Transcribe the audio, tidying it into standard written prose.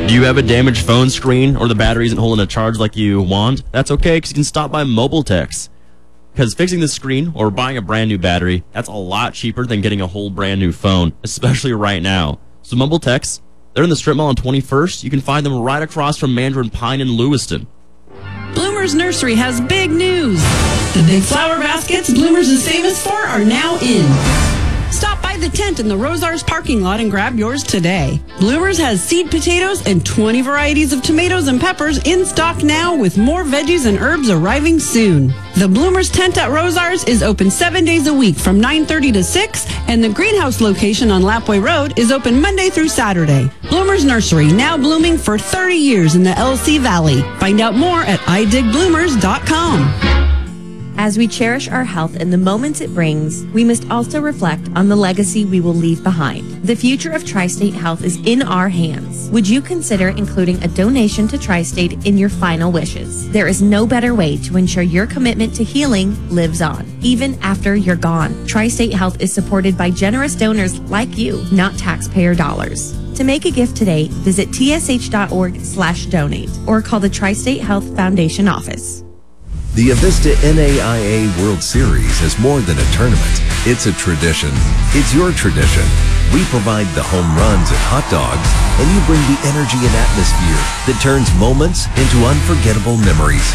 Do you have a damaged phone screen or the battery isn't holding a charge like you want? That's okay, because you can stop by Mobiletex. Because fixing the screen or buying a brand new battery, that's a lot cheaper than getting a whole brand new phone, especially right now. So Mobiletex, they're in the strip mall on 21st. You can find them right across from Mandarin Pine in Lewiston. Bloomers Nursery has big news. The big flower baskets Bloomers is famous for are now in. Stop by the tent in the Rosars parking lot and grab yours today. Bloomers has seed potatoes and 20 varieties of tomatoes and peppers in stock now, with more veggies and herbs arriving soon. The Bloomers tent at Rosars is open 7 days a week from 9:30 to 6, and the greenhouse location on Lapway Road is open Monday through Saturday. Bloomers Nursery, now blooming for 30 years in the LC Valley. Find out more at idigbloomers.com. As we cherish our health and the moments it brings, we must also reflect on the legacy we will leave behind. The future of Tri-State Health is in our hands. Would you consider including a donation to Tri-State in your final wishes? There is no better way to ensure your commitment to healing lives on, even after you're gone. Tri-State Health is supported by generous donors like you, not taxpayer dollars. To make a gift today, visit tsh.org/donate or call the Tri-State Health Foundation office. The Avista NAIA World Series is more than a tournament. It's a tradition. It's your tradition. We provide the home runs and hot dogs, and you bring the energy and atmosphere that turns moments into unforgettable memories.